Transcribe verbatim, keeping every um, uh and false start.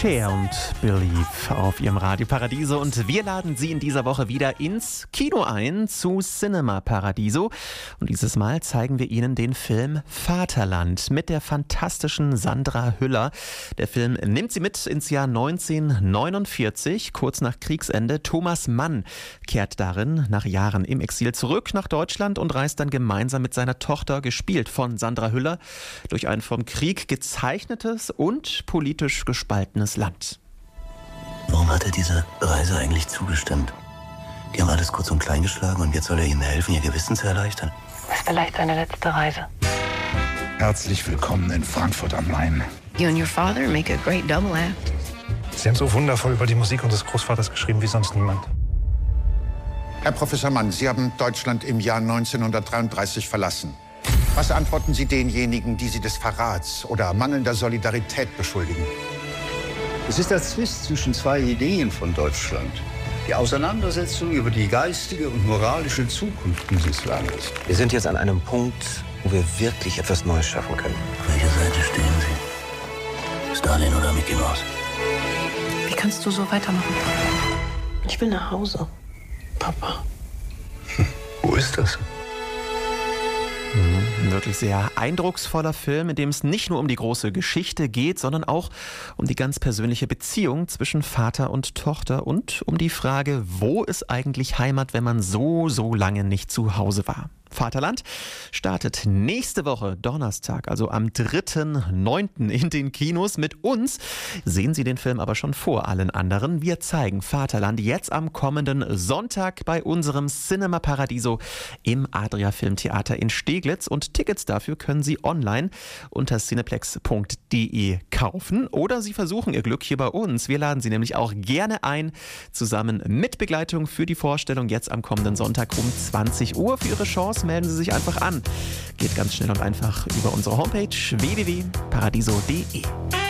Cher und Believe auf ihrem Radio Paradiso, und wir laden Sie in dieser Woche wieder ins Kino ein zu Cinema Paradiso, und dieses Mal zeigen wir Ihnen den Film Vaterland mit der fantastischen Sandra Hüller. Der Film nimmt Sie mit ins Jahr neunzehnhundertneunundvierzig, kurz nach Kriegsende. Thomas Mann kehrt darin nach Jahren im Exil zurück nach Deutschland und reist dann gemeinsam mit seiner Tochter, gespielt von Sandra Hüller, durch ein vom Krieg gezeichnetes und politisch gespaltenes Land. Warum hat er dieser Reise eigentlich zugestimmt? Die haben alles kurz und klein geschlagen und jetzt soll er ihnen helfen, ihr Gewissen zu erleichtern? Das ist vielleicht seine letzte Reise. Herzlich willkommen in Frankfurt am Main. You and your father make a great double act. Sie haben so wundervoll über die Musik unseres Großvaters geschrieben wie sonst niemand. Herr Professor Mann, Sie haben Deutschland im Jahr neunzehnhundertdreiunddreißig verlassen. Was antworten Sie denjenigen, die Sie des Verrats oder mangelnder Solidarität beschuldigen? Es ist der Zwist zwischen zwei Ideen von Deutschland. Die Auseinandersetzung über die geistige und moralische Zukunft dieses Landes. Wir sind jetzt an einem Punkt, wo wir wirklich etwas Neues schaffen können. Auf welcher Seite stehen Sie? Stalin oder Mickey Mouse? Wie kannst du so weitermachen? Ich will nach Hause, Papa. Wo ist das? Ein wirklich sehr eindrucksvoller Film, in dem es nicht nur um die große Geschichte geht, sondern auch um die ganz persönliche Beziehung zwischen Vater und Tochter und um die Frage, wo ist eigentlich Heimat, wenn man so, so lange nicht zu Hause war. Vaterland startet nächste Woche Donnerstag, also am dritten neunten in den Kinos. Mit uns sehen Sie den Film aber schon vor allen anderen. Wir zeigen Vaterland jetzt am kommenden Sonntag bei unserem Cinema Paradiso im Adria Filmtheater in Steglitz, und Tickets dafür können Sie online unter cineplex punkt de kaufen oder Sie versuchen Ihr Glück hier bei uns. Wir laden Sie nämlich auch gerne ein, zusammen mit Begleitung für die Vorstellung jetzt am kommenden Sonntag um zwanzig Uhr. Für Ihre Chance melden Sie sich einfach an. Geht ganz schnell und einfach über unsere Homepage w w w punkt paradiso punkt de.